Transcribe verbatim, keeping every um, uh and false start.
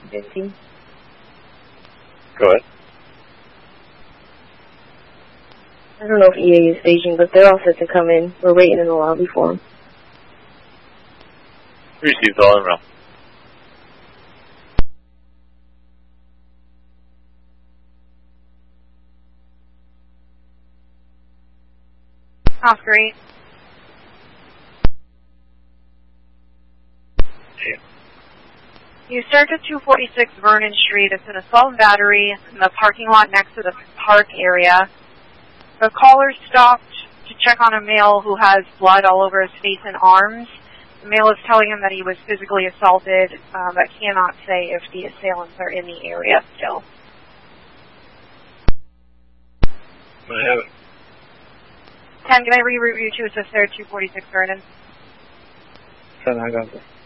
fifteen. Go ahead. I don't know if E A is staging, but they're all set to come in. We're waiting in the lobby for them. Received, all in row. Oscar eight. Yeah. You start at two forty-six Vernon Street. It's an assault and battery in the parking lot next to the park area. The caller stopped to check on a male who has blood all over his face and arms. The male is telling him that he was physically assaulted, uh, but cannot say if the assailants are in the area still. I have it. ten, can I reroute you to assist there at two forty-six Vernon? ten, I got this.